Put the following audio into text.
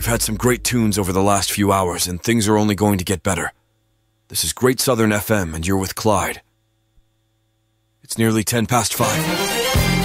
had some great tunes over the last few hours, and things are only going to get better. This is Great Southern FM, and you're with Clyde. It's nearly 5:10.